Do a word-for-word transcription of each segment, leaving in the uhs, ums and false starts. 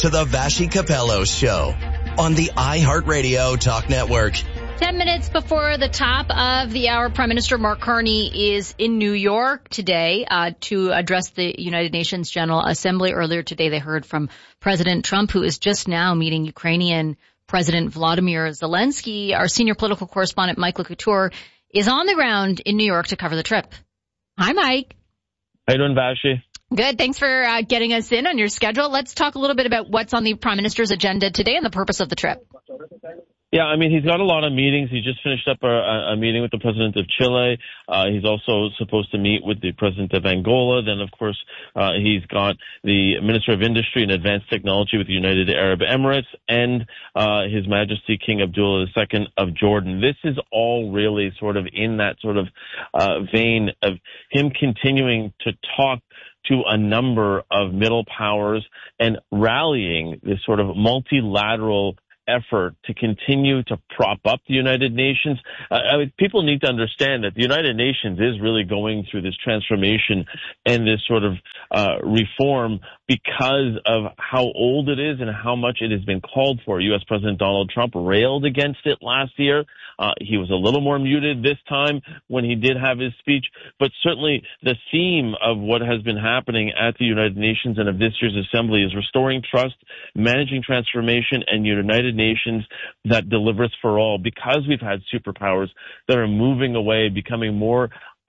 to the Vassy Capello Show on the iHeartRadio Talk Network. Ten minutes before the top of the hour, Prime Minister Mark Carney is in New York today uh, to address the United Nations General Assembly. Earlier today, they heard from President Trump, who is just now meeting Ukrainian President Vladimir Zelensky. Our senior political correspondent, Mike LeCouture, is on the ground in New York to cover the trip. Hi, Mike. How you doing, Vassy? Good. Thanks for uh, getting us in on your schedule. Let's talk a little bit about what's on the Prime Minister's agenda today and the purpose of the trip. Yeah, I mean, he's got a lot of meetings. He just finished up a, a meeting with the president of Chile. Uh, he's also supposed to meet with the president of Angola. Then, of course, uh, he's got the Minister of Industry and Advanced Technology with the United Arab Emirates and uh, His Majesty King Abdullah the Second of Jordan. This is all really sort of in that sort of uh, vein of him continuing to talk to a number of middle powers and rallying this sort of multilateral effort to continue to prop up the United Nations. Uh, I mean, people need to understand that the United Nations is really going through this transformation and this sort of uh, reform because of how old it is and how much it has been called for. U S President Donald Trump railed against it last year. Uh, he was a little more muted this time when he did have his speech, but certainly the theme of what has been happening at the United Nations and of this year's assembly is restoring trust, managing transformation, and United Nations that delivers for all. Because we've had superpowers that are moving away, becoming more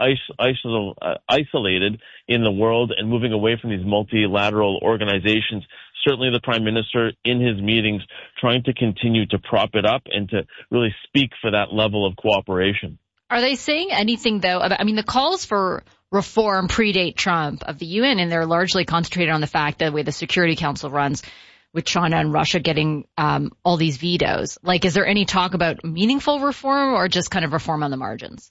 Isol- uh, isolated in the world and moving away from these multilateral organizations. Certainly the Prime Minister in his meetings trying to continue to prop it up and to really speak for that level of cooperation. Are they saying anything, though, about, I mean, the calls for reform predate Trump of the U N, and they're largely concentrated on the fact that the way the Security Council runs, with China and Russia getting um, all these vetoes. Like, is there any talk about meaningful reform or just kind of reform on the margins?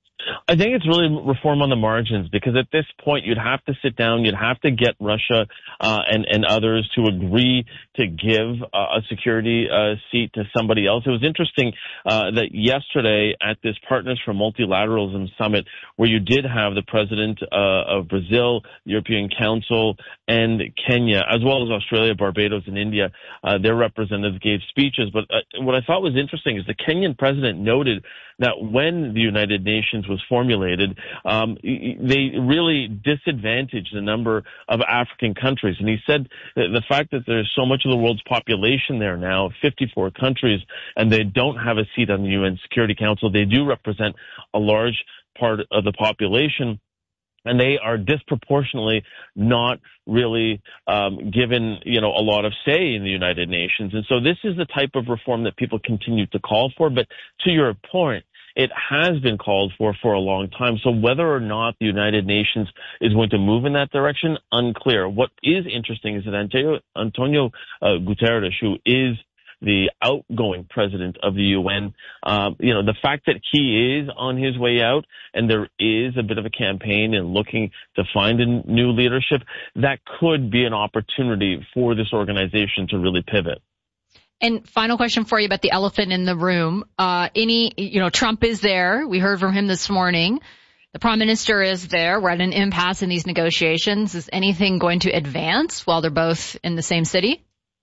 I think it's really reform on the margins, because at this point you'd have to sit down, you'd have to get Russia uh, and, and others to agree to give uh, a security uh, seat to somebody else. It was interesting uh, that yesterday at this Partners for Multilateralism Summit, where you did have the president uh, of Brazil, the European Council, and Kenya, as well as Australia, Barbados, and India, uh, their representatives gave speeches. But uh, what I thought was interesting is the Kenyan president noted that when the United Nations was formulated, um, they really disadvantaged a number of African countries. And he said that the fact that there's so much of the world's population there now, fifty-four countries, and they don't have a seat on the U N Security Council, they do represent a large part of the population. And they are disproportionately not really um, given, you know, a lot of say in the United Nations. And so this is the type of reform that people continue to call for. But to your point, it has been called for for a long time. So whether or not the United Nations is going to move in that direction, unclear. What is interesting is that Antonio, Antonio uh, Guterres, who is the outgoing president of the U N, um, you know, the fact that he is on his way out and there is a bit of a campaign and looking to find a new leadership, that could be an opportunity for this organization to really pivot. And final question for you about the elephant in the room. Uh, any, you know, Trump is there. We heard from him this morning. The Prime Minister is there. We're at an impasse in these negotiations. Is anything going to advance while they're both in the same city?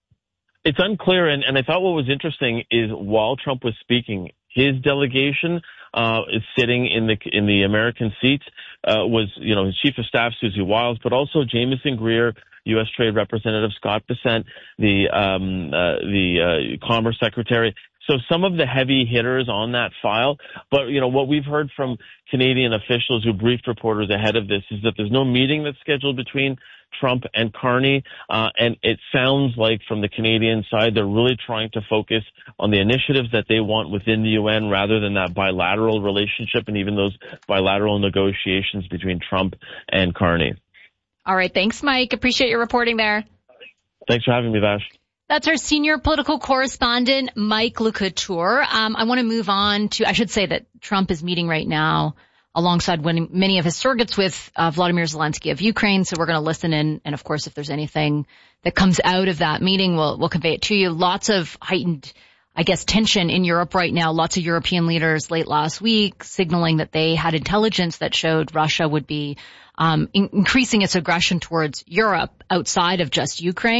It's unclear, and, and I thought what was interesting is while Trump was speaking, his delegation uh, is sitting in the in the American seats uh, was, you know, his Chief of Staff, Susie Wiles, but also Jamieson Greer, U S Trade Representative Scott Bessent, the um, uh, the uh, Commerce Secretary. So some of the heavy hitters on that file. But, you know, what we've heard from Canadian officials who briefed reporters ahead of this is that there's no meeting that's scheduled between Trump and Carney. Uh, and it sounds like from the Canadian side, they're really trying to focus on the initiatives that they want within the U N rather than that bilateral relationship and even those bilateral negotiations between Trump and Carney. All right. Thanks, Mike. Appreciate your reporting there. Thanks for having me, Vash. That's our senior political correspondent, Mike LeCouture. Um, I want to move on to, I should say that Trump is meeting right now alongside when many of his surrogates with uh, Vladimir Zelensky of Ukraine. So we're going to listen in. And of course, if there's anything that comes out of that meeting, we'll, we'll convey it to you. Lots of heightened, I guess, tension in Europe right now. Lots of European leaders late last week signaling that they had intelligence that showed Russia would be um, in- increasing its aggression towards Europe outside of just Ukraine.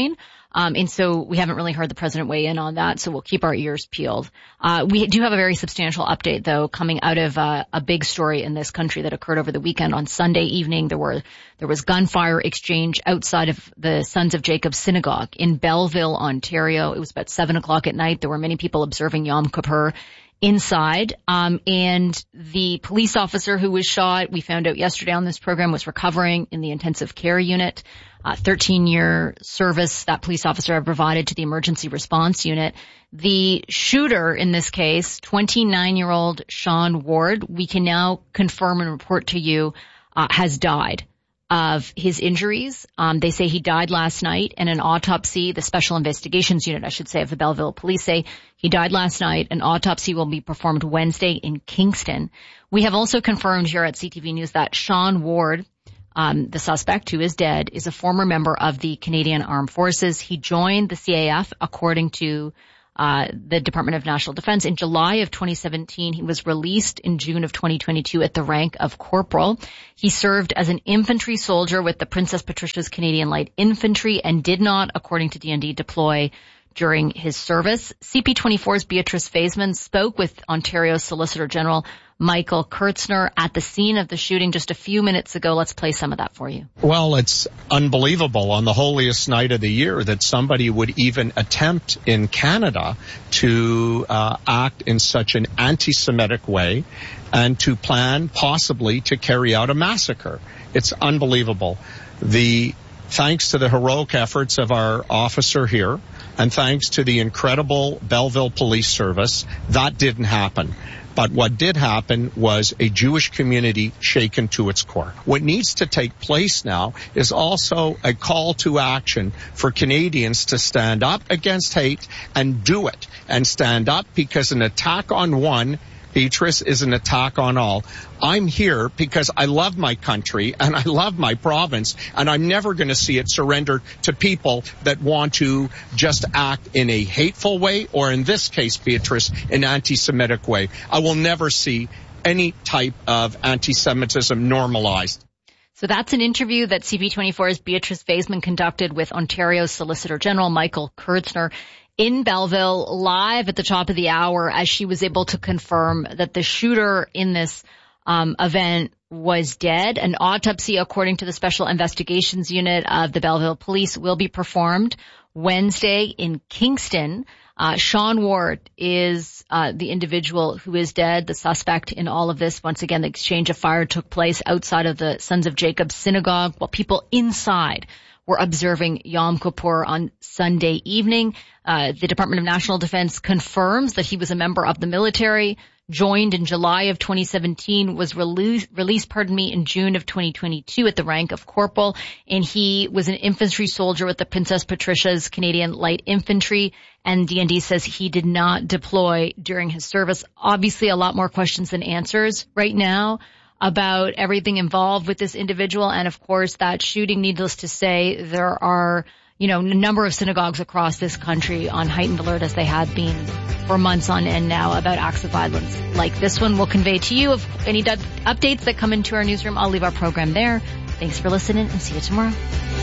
Um, and so we haven't really heard the president weigh in on that, so we'll keep our ears peeled. Uh, we do have a very substantial update, though, coming out of uh, a big story in this country that occurred over the weekend. On Sunday evening, there were there was gunfire exchange outside of the Sons of Jacob Synagogue in Belleville, Ontario. It was about seven o'clock at night. There were many people observing Yom Kippur inside, um, and the police officer who was shot, we found out yesterday on this program, was recovering in the intensive care unit. Uh, thirteen year service that police officer had provided to the emergency response unit. The shooter in this case, twenty-nine year old Sean Ward, we can now confirm and report to you, uh, has died of his injuries. Um, they say he died last night, and an autopsy, the Special Investigations Unit, I should say, of the Belleville Police say he died last night. An autopsy will be performed Wednesday in Kingston. We have also confirmed here at C T V News that Sean Ward, Um, the suspect, who is dead, is a former member of the Canadian Armed Forces. He joined the C A F, according to uh the Department of National Defense, in July of twenty seventeen. He was released in June of twenty twenty-two at the rank of corporal. He served as an infantry soldier with the Princess Patricia's Canadian Light Infantry and did not, according to D N D, deploy during his service. C P twenty-four's Beatrice Faisman spoke with Ontario's Solicitor General Michael Kurtzner at the scene of the shooting just a few minutes ago. Let's play some of that for you. Well, it's unbelievable on the holiest night of the year that somebody would even attempt in Canada to uh, act in such an anti-Semitic way and to plan possibly to carry out a massacre. It's unbelievable. The thanks to the heroic efforts of our officer here, and thanks to the incredible Belleville Police Service, that didn't happen. But what did happen was a Jewish community shaken to its core. What needs to take place now is also a call to action for Canadians to stand up against hate and do it. And stand up, because an attack on one, Beatrice, is an attack on all. I'm here because I love my country and I love my province, and I'm never going to see it surrendered to people that want to just act in a hateful way, or in this case, Beatrice, an anti-Semitic way. I will never see any type of anti-Semitism normalized. So that's an interview that C P twenty-four's Beatrice Faisman conducted with Ontario's Solicitor General Michael Kurtzner in Belleville, live at the top of the hour, as she was able to confirm that the shooter in this um event was dead. An autopsy, according to the Special Investigations Unit of the Belleville Police, will be performed Wednesday in Kingston. Uh, Sean Ward is uh the individual who is dead, the suspect in all of this. Once again, the exchange of fire took place outside of the Sons of Jacob Synagogue while people inside were observing Yom Kippur on Sunday evening. Uh, the Department of National Defense confirms that he was a member of the military, joined in July of twenty seventeen, was released, released, pardon me, in June of twenty twenty-two at the rank of corporal, and he was an infantry soldier with the Princess Patricia's Canadian Light Infantry, and D N D says he did not deploy during his service. Obviously, a lot more questions than answers right now about everything involved with this individual, and of course that shooting. Needless to say, there are, you know, a number of synagogues across this country on heightened alert, as they have been for months on end now, about acts of violence like this one. We'll convey to you of any d- updates that come into our newsroom. I'll leave our program there. Thanks for listening, and see you tomorrow.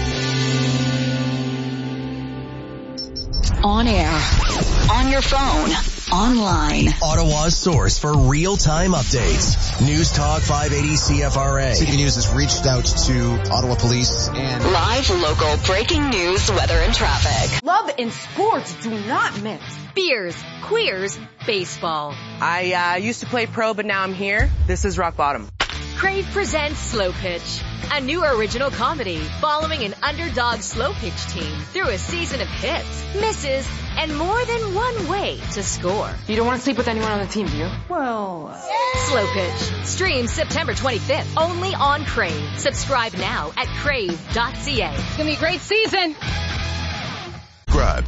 On air, on your phone, online. Ottawa's source for real-time updates. News Talk five eighty C F R A. C T V News has reached out to Ottawa Police and live local breaking news, weather and traffic. Love and sports do not mix. Beers, queers, baseball. I uh, used to play pro, but now I'm here. This is rock bottom. Crave presents Slow Pitch, a new original comedy following an underdog slow pitch team through a season of hits, misses, and more than one way to score. You don't want to sleep with anyone on the team, do you? Well... Uh... Slow Pitch. Streams September twenty-fifth, only on Crave. Subscribe now at crave dot c a. It's going to be a great season. Subscribe.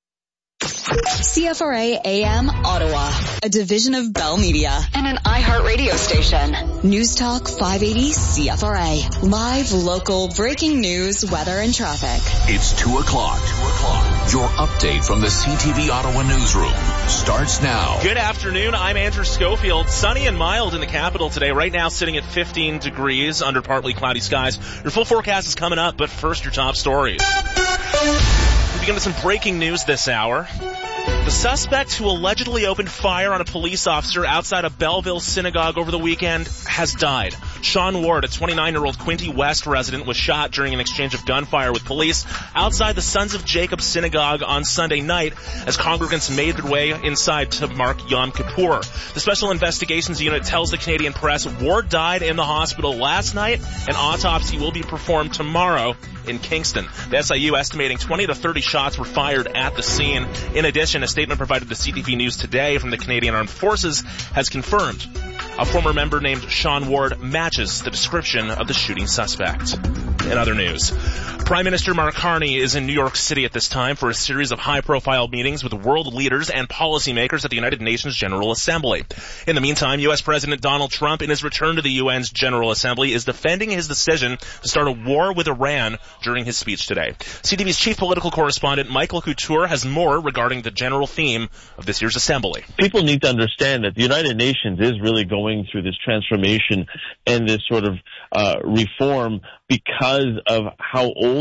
C F R A A M Ottawa, a division of Bell Media and an iHeart radio station. News Talk five eighty C F R A. Live local breaking news, weather and traffic. It's two o'clock. Two o'clock. Your update from the C T V Ottawa newsroom starts now. Good afternoon. I'm Andrew Schofield. Sunny and mild in the capital today. Right now sitting at fifteen degrees under partly cloudy skies. Your full forecast is coming up, but first your top stories. begin with some breaking news this hour. The suspect who allegedly opened fire on a police officer outside a Belleville synagogue over the weekend has died. Sean Ward, a twenty-nine-year-old Quinte West resident, was shot during an exchange of gunfire with police outside the Sons of Jacob synagogue on Sunday night as congregants made their way inside to mark Yom Kippur. The Special Investigations Unit tells the Canadian Press Ward died in the hospital last night. An autopsy will be performed tomorrow in Kingston. The S I U estimating twenty to thirty shots were fired at the scene. In addition, a statement provided to C T V News today from the Canadian Armed Forces has confirmed a former member named Sean Ward matches the description of the shooting suspect. In other news, Prime Minister Mark Carney is in New York City at this time for a series of high-profile meetings with world leaders and policymakers at the United Nations General Assembly. In the meantime, U S President Donald Trump, in his return to the U N's General Assembly, is defending his decision to start a war with Iran during his speech today. C T V's chief political correspondent Michael Couture has more regarding the general theme of this year's assembly. People need to understand that the United Nations is really going through this transformation and this sort of uh, reform because of how old